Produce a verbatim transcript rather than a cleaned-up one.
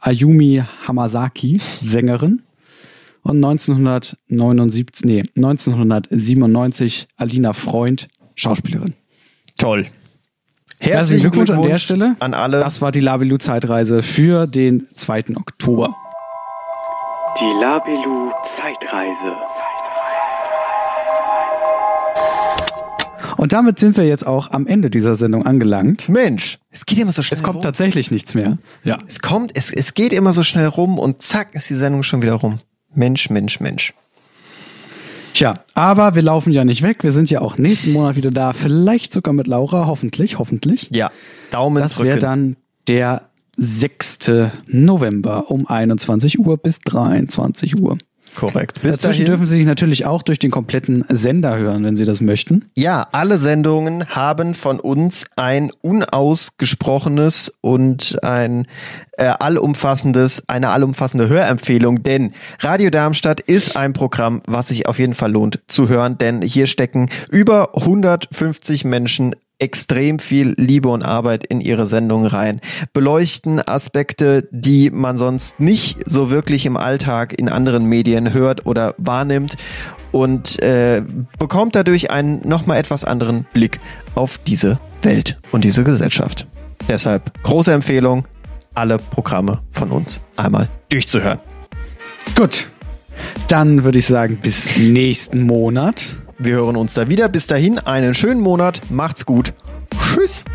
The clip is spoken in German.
Ayumi Hamasaki, Sängerin. Und neunzehnhundertneunundsiebzig, nee, neunzehnhundertsiebenundneunzig Alina Freund, Schauspielerin. Toll. Herzlichen Glückwunsch, Glückwunsch an der Stelle. An alle. Das war die Labilu-Zeitreise für den zweiten Oktober. Die Labilu-Zeitreise. Und damit sind wir jetzt auch am Ende dieser Sendung angelangt. Mensch, es geht immer so schnell Es kommt rum. tatsächlich nichts mehr. Ja. Es kommt, es, es geht immer so schnell rum und zack ist die Sendung schon wieder rum. Mensch, Mensch, Mensch. Tja, aber wir laufen ja nicht weg. Wir sind ja auch nächsten Monat wieder da. Vielleicht sogar mit Laura. Hoffentlich, hoffentlich. Ja, Daumen Das drücken. wäre dann der sechsten November um einundzwanzig Uhr bis dreiundzwanzig Uhr. Korrekt. Bis Dazwischen dahin dürfen Sie sich natürlich auch durch den kompletten Sender hören, wenn Sie das möchten. Ja, alle Sendungen haben von uns ein unausgesprochenes und ein äh, allumfassendes, eine allumfassende Hörempfehlung, denn Radio Darmstadt ist ein Programm, was sich auf jeden Fall lohnt zu hören, denn hier stecken über hundertfünfzig Menschen extrem viel Liebe und Arbeit in ihre Sendung rein, beleuchten Aspekte, die man sonst nicht so wirklich im Alltag in anderen Medien hört oder wahrnimmt und äh, bekommt dadurch einen nochmal etwas anderen Blick auf diese Welt und diese Gesellschaft. Deshalb große Empfehlung, alle Programme von uns einmal durchzuhören. Gut, dann würde ich sagen, bis nächsten Monat. Wir hören uns da wieder. Bis dahin einen schönen Monat. Macht's gut. Tschüss.